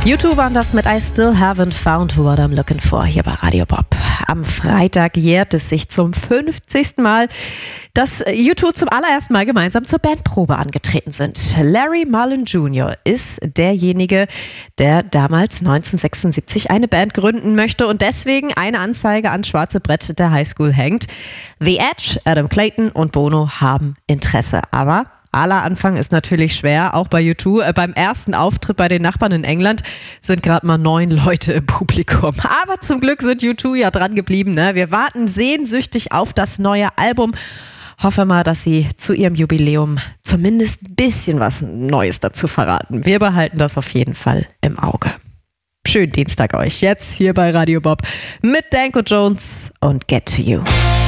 U2 waren das mit I Still Haven't Found What I'm Looking For hier bei Radio Bob. Am Freitag jährt es sich zum 50. Mal, dass U2 zum allerersten Mal gemeinsam zur Bandprobe angetreten sind. Larry Mullen Jr. ist derjenige, der damals 1976 eine Band gründen möchte und deswegen eine Anzeige ans schwarze Brett der Highschool hängt. The Edge, Adam Clayton und Bono haben Interesse, aber aller Anfang ist natürlich schwer, auch bei U2. Beim ersten Auftritt bei den Nachbarn in England sind gerade mal 9 Leute im Publikum. Aber zum Glück sind U2 ja dran geblieben. Ne? Wir warten sehnsüchtig auf das neue Album. Hoffe mal, dass sie zu ihrem Jubiläum zumindest ein bisschen was Neues dazu verraten. Wir behalten das auf jeden Fall im Auge. Schönen Dienstag euch jetzt hier bei Radio Bob mit Danko Jones und Get to You.